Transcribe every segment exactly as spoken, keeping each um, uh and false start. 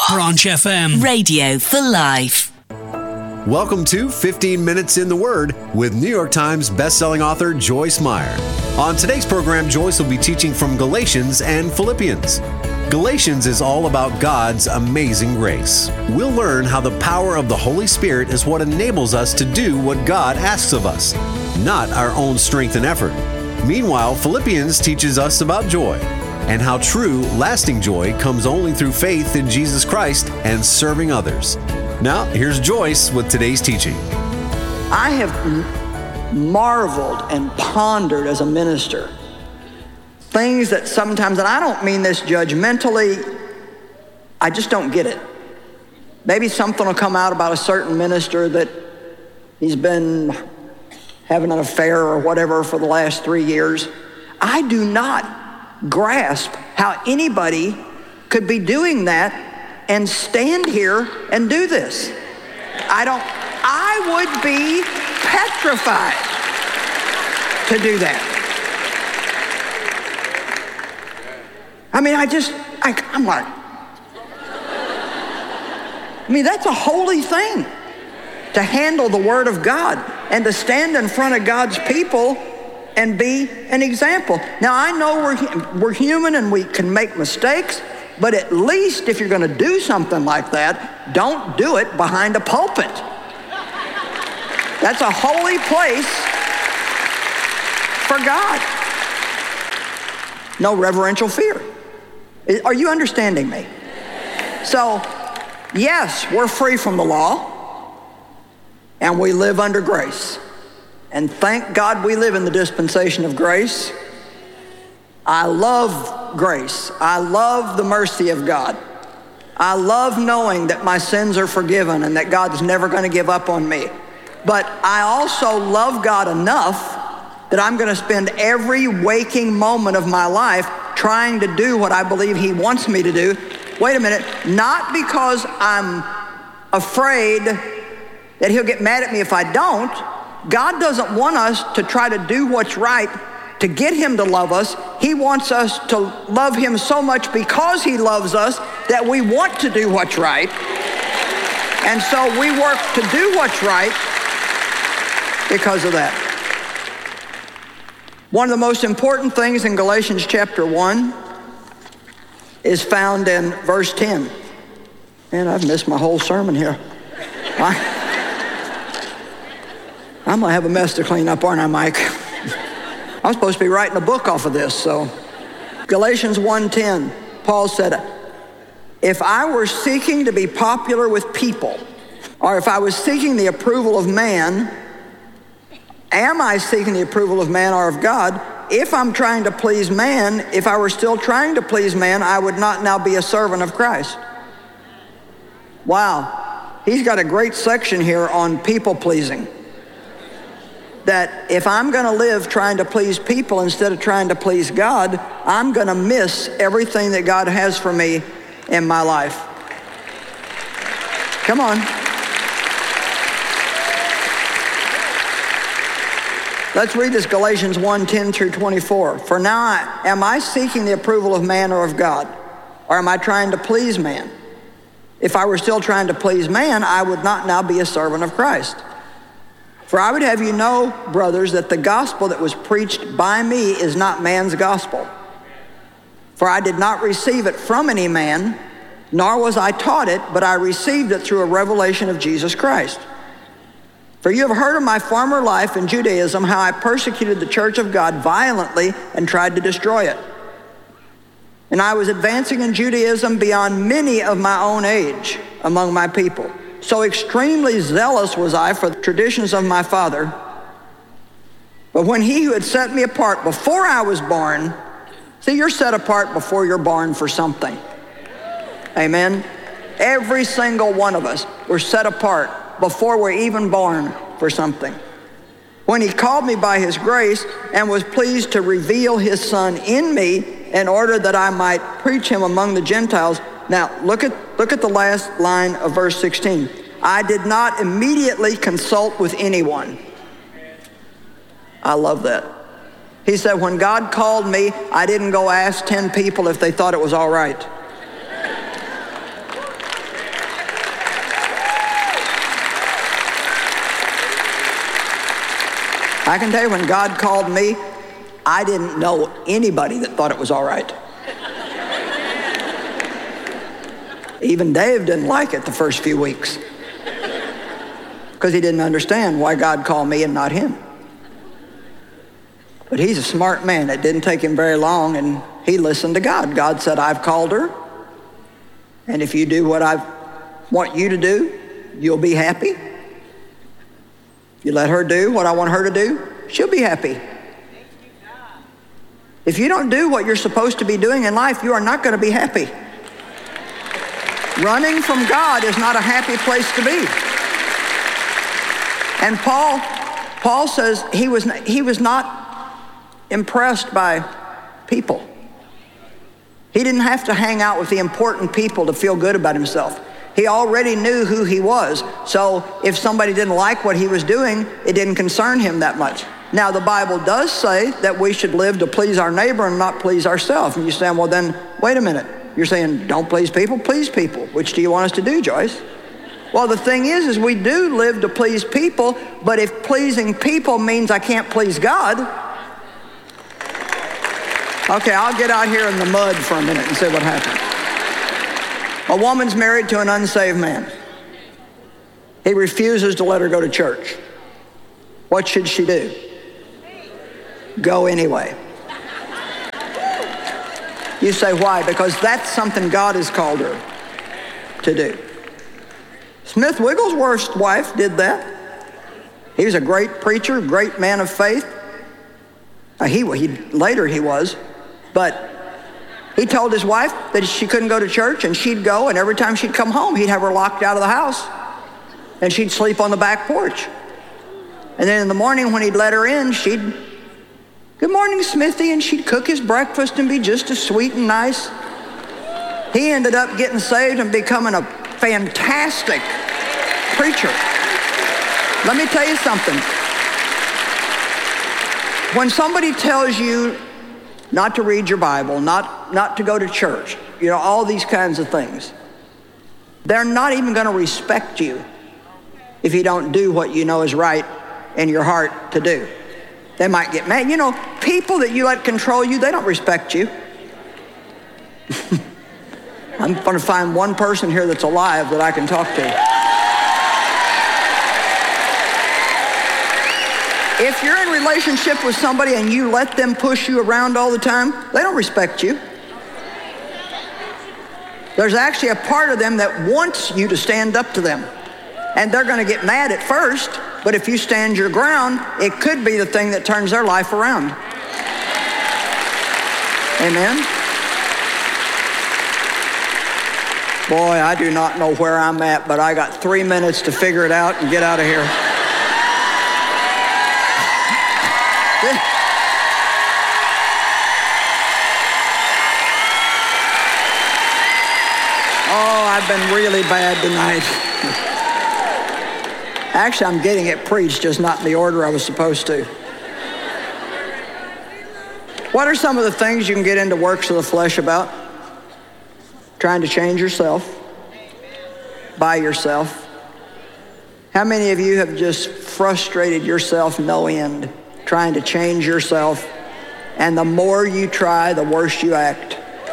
Branch F M. Radio for life. Welcome to fifteen minutes in the Word with New York Times bestselling author Joyce Meyer. On today's program, Joyce will be teaching from Galatians and Philippians. Galatians is all about God's amazing grace. We'll learn how the power of the Holy Spirit is what enables us to do what God asks of us, not our own strength and effort. Meanwhile, Philippians teaches us about joy and how true, lasting joy comes only through faith in Jesus Christ and serving others. Now, here's Joyce with today's teaching. I have marveled and pondered as a minister things that sometimes, and I don't mean this judgmentally, I just don't get it. Maybe something will come out about a certain minister that he's been having an affair or whatever for the last three years. I do not grasp how anybody could be doing that and stand here and do this. I don't, I would be petrified to do that. I mean, I just, I, I'm like, I mean, that's a holy thing to handle the Word of God and to stand in front of God's people and be an example. Now, I know we're, we're human and we can make mistakes, but at least if you're going to do something like that, don't do it behind a pulpit. That's a holy place for God. No reverential fear. Are you understanding me? So, yes, we're free from the law, and we live under grace. And thank God we live in the dispensation of grace. I love grace. I love the mercy of God. I love knowing that my sins are forgiven and that God's never going to give up on me. But I also love God enough that I'm going to spend every waking moment of my life trying to do what I believe He wants me to do. Wait a minute, not because I'm afraid that He'll get mad at me if I don't. God doesn't want us to try to do what's right to get Him to love us. He wants us to love Him so much because He loves us that we want to do what's right. And so we work to do what's right because of that. One of the most important things in Galatians chapter one is found in verse ten. Man, I've missed my whole sermon here. I, I'm gonna have a mess to clean up, aren't I, Mike? I'm supposed to be writing a book off of this, so. Galatians one ten, Paul said, if I were seeking to be popular with people, or if I was seeking the approval of man, am I seeking the approval of man or of God? If I'm trying to please man, if I were still trying to please man, I would not now be a servant of Christ. Wow, he's got a great section here on people pleasing. That if I'm gonna live trying to please people instead of trying to please God, I'm gonna miss everything that God has for me in my life. Come on. Let's read this, Galatians one ten through twenty-four. For now, am I seeking the approval of man or of God? Or am I trying to please man? If I were still trying to please man, I would not now be a servant of Christ. For I would have you know, brothers, that the gospel that was preached by me is not man's gospel. For I did not receive it from any man, nor was I taught it, but I received it through a revelation of Jesus Christ. For you have heard of my former life in Judaism, how I persecuted the church of God violently and tried to destroy it. And I was advancing in Judaism beyond many of my own age among my people. So extremely zealous was I for the traditions of my father. But when he who had set me apart before I was born, see, you're set apart before you're born for something. Amen? Every single one of us, we're set apart before we're even born for something. When he called me by his grace and was pleased to reveal his son in me in order that I might preach him among the Gentiles. Now, look at, look at the last line of verse sixteen. I did not immediately consult with anyone. I love that. He said, when God called me, I didn't go ask ten people if they thought it was all right. I can tell you, when God called me, I didn't know anybody that thought it was all right. Even Dave didn't like it the first few weeks because he didn't understand why God called me and not him. But he's a smart man. It didn't take him very long, and he listened to God. God said, I've called her, and if you do what I want you to do, you'll be happy. If you let her do what I want her to do, she'll be happy. If you don't do what you're supposed to be doing in life, you are not going to be happy. Running from God is not a happy place to be. And Paul, Paul says he was, he was not impressed by people. He didn't have to hang out with the important people to feel good about himself. He already knew who he was. So if somebody didn't like what he was doing, it didn't concern him that much. Now, the Bible does say that we should live to please our neighbor and not please ourselves. And you're saying, well, then, wait a minute. You're saying, don't please people, please people. Which do you want us to do, Joyce? Well, the thing is, is we do live to please people, but if pleasing people means I can't please God, okay, I'll get out here in the mud for a minute and see what happens. A woman's married to an unsaved man. He refuses to let her go to church. What should she do? Go anyway. You say, why? Because that's something God has called her to do. Smith Wigglesworth's wife did that. He was a great preacher, great man of faith. Uh, he, he later he was, but he told his wife that she couldn't go to church, and she'd go, and every time she'd come home, he'd have her locked out of the house, and she'd sleep on the back porch. And then in the morning when he'd let her in, she'd, good morning, Smithy, and she'd cook his breakfast and be just as sweet and nice. He ended up getting saved and becoming a fantastic preacher. Let me tell you something. When somebody tells you not to read your Bible, not, not to go to church, you know, all these kinds of things, they're not even going to respect you if you don't do what you know is right in your heart to do. They might get mad. You know, people that you let control you, they don't respect you. I'm going to find one person here that's alive that I can talk to. If you're in a relationship with somebody and you let them push you around all the time, they don't respect you. There's actually a part of them that wants you to stand up to them. And they're going to get mad at first, but if you stand your ground, it could be the thing that turns their life around. Amen? Boy, I do not know where I'm at, but I got three minutes to figure it out and get out of here. Oh, I've been really bad tonight. Actually, I'm getting it preached, just not in the order I was supposed to. What are some of the things you can get into works of the flesh about? Trying to change yourself, by yourself. How many of you have just frustrated yourself no end, trying to change yourself, and the more you try, the worse you act?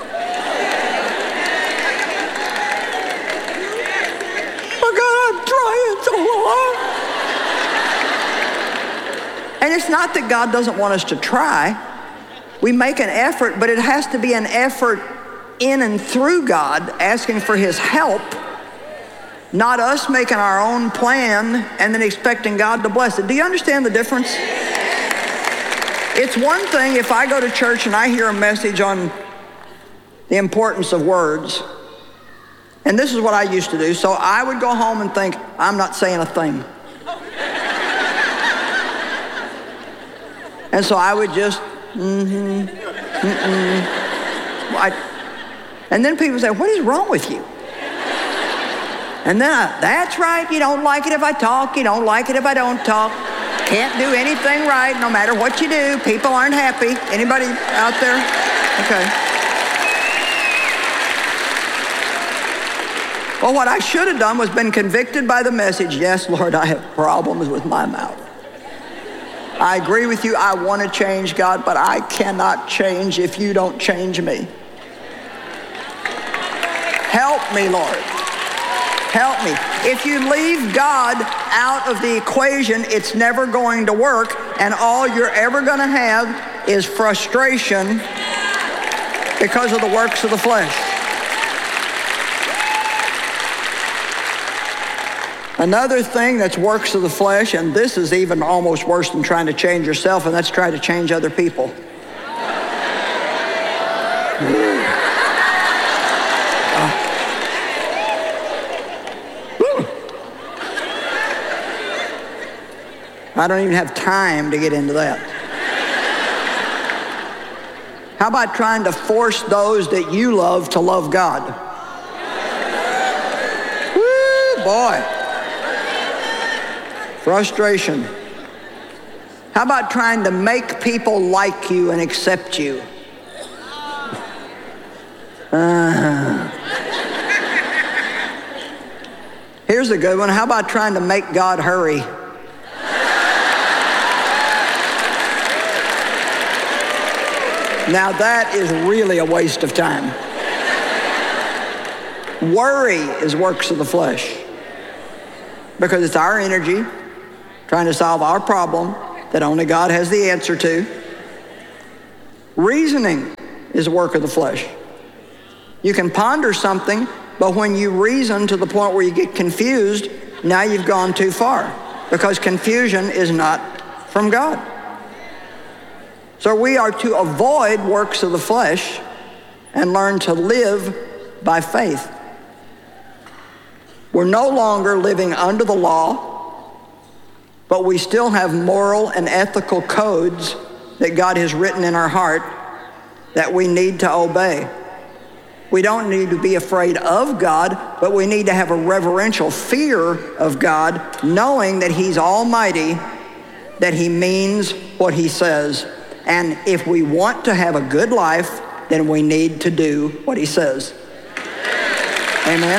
And it's not that God doesn't want us to try. We make an effort, but it has to be an effort in and through God, asking for his help, not us making our own plan and then expecting God to bless it. Do you understand the difference? It's one thing if I go to church and I hear a message on the importance of words, and this is what I used to do. So I would go home and think, I'm not saying a thing. And so I would just, mm-hmm, mm-mm. I, and then people say, what is wrong with you? And then, I, that's right, you don't like it if I talk, you don't like it if I don't talk. Can't do anything right, no matter what you do. People aren't happy. Anybody out there? Okay. Well, what I should have done was been convicted by the message. Yes, Lord, I have problems with my mouth. I agree with you. I want to change, God, but I cannot change if you don't change me. Help me, Lord. Help me. If you leave God out of the equation, it's never going to work, and all you're ever going to have is frustration because of the works of the flesh. Another thing that's works of the flesh, and this is even almost worse than trying to change yourself, and that's trying to change other people. I don't even have time to get into that. How about trying to force those that you love to love God? Woo, boy. Frustration. How about trying to make people like you and accept you? Uh, here's a good one. How about trying to make God hurry? Now that is really a waste of time. Worry is works of the flesh because it's our energy trying to solve our problem that only God has the answer to. Reasoning is a work of the flesh. You can ponder something, but when you reason to the point where you get confused, now you've gone too far because confusion is not from God. So we are to avoid works of the flesh and learn to live by faith. We're no longer living under the law, but we still have moral and ethical codes that God has written in our heart that we need to obey. We don't need to be afraid of God, but we need to have a reverential fear of God, knowing that He's almighty, that He means what He says. And if we want to have a good life, then we need to do what He says. Amen?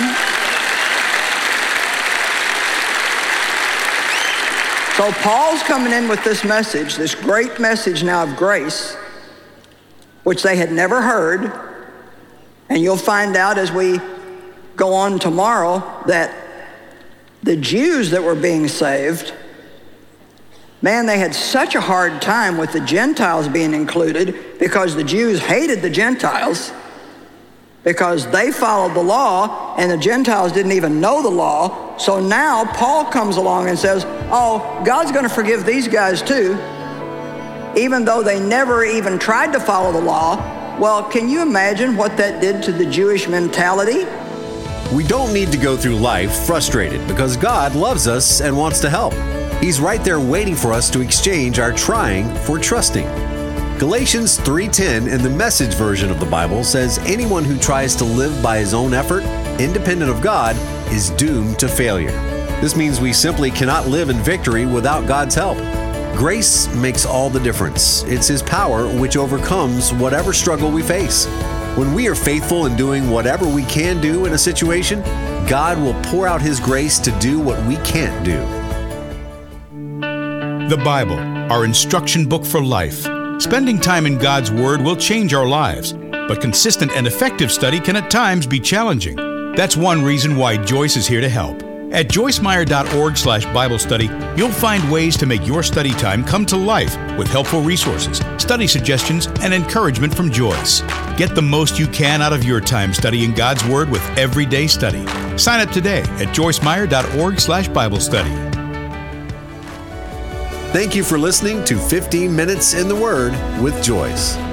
So Paul's coming in with this message, this great message now of grace, which they had never heard. And you'll find out as we go on tomorrow that the Jews that were being saved, man, they had such a hard time with the Gentiles being included because the Jews hated the Gentiles because they followed the law and the Gentiles didn't even know the law. So now Paul comes along and says, oh, God's going to forgive these guys too, even though they never even tried to follow the law. Well, can you imagine what that did to the Jewish mentality? We don't need to go through life frustrated because God loves us and wants to help. He's right there waiting for us to exchange our trying for trusting. Galatians three ten in the Message version of the Bible says anyone who tries to live by his own effort, independent of God, is doomed to failure. This means we simply cannot live in victory without God's help. Grace makes all the difference. It's His power which overcomes whatever struggle we face. When we are faithful in doing whatever we can do in a situation, God will pour out His grace to do what we can't do. The Bible, our instruction book for life. Spending time in God's Word will change our lives, but consistent and effective study can at times be challenging. That's one reason why Joyce is here to help. At joyce meyer dot org slash Bible study, you'll find ways to make your study time come to life with helpful resources, study suggestions, and encouragement from Joyce. Get the most you can out of your time studying God's Word with Everyday Study. Sign up today at joyce meyer dot org slash Bible study. Thank you for listening to fifteen minutes in the Word with Joyce.